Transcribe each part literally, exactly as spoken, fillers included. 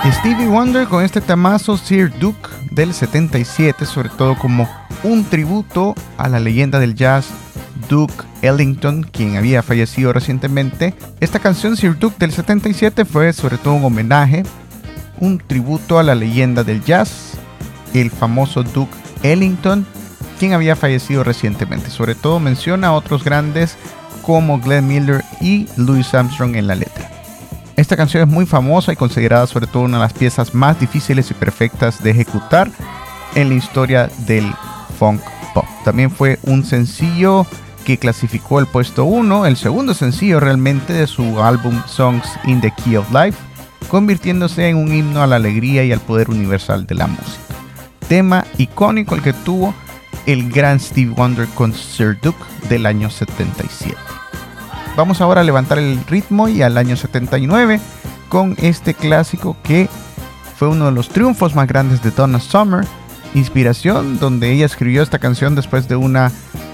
Stevie Wonder con este temazo Sir Duke del setenta y siete, sobre todo como un tributo a la leyenda del jazz Duke Ellington, quien había fallecido recientemente. Esta canción Sir Duke del setenta y siete fue sobre todo un homenaje, un tributo a la leyenda del jazz, el famoso Duke Ellington, quien había fallecido recientemente. Sobre todo menciona a otros grandes como Glenn Miller y Louis Armstrong en la letra. Esta canción es muy famosa y considerada sobre todo una de las piezas más difíciles y perfectas de ejecutar en la historia del funk pop. También fue un sencillo que clasificó el puesto uno, el segundo sencillo realmente de su álbum Songs in the Key of Life, convirtiéndose en un himno a la alegría y al poder universal de la música. Tema icónico el que tuvo el gran Stevie Wonder con Sir Duke del año setenta y siete. Vamos ahora a levantar el ritmo y al año setenta y nueve con este clásico que fue uno de los triunfos más grandes de Donna Summer, inspiración donde ella escribió esta canción después de una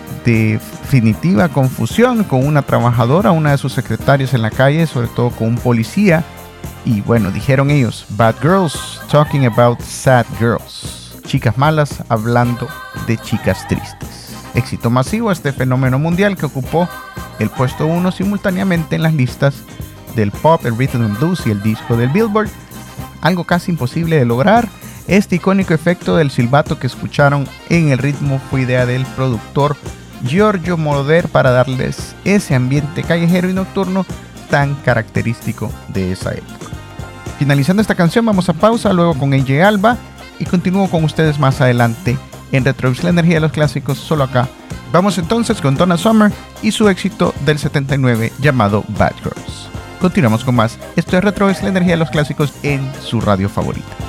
definitiva confusión con una trabajadora, una de sus secretarias en la calle, sobre todo con un policía. Y bueno, dijeron ellos, bad girls talking about sad girls, chicas malas hablando de chicas tristes. Éxito masivo este fenómeno mundial que ocupó el puesto uno simultáneamente en las listas del pop, el rhythm and blues y el disco del Billboard. Algo casi imposible de lograr. Este icónico efecto del silbato que escucharon en el ritmo fue idea del productor Giorgio Moroder para darles ese ambiente callejero y nocturno tan característico de esa época. Finalizando esta canción vamos a pausa, luego con A J Alba y continúo con ustedes más adelante en Retrovisión la energía de los clásicos, solo acá. Vamos entonces con Donna Summer y su éxito del setenta y nueve llamado Bad Girls. Continuamos con más. Esto es Retrovisión la energía de los clásicos en su radio favorita.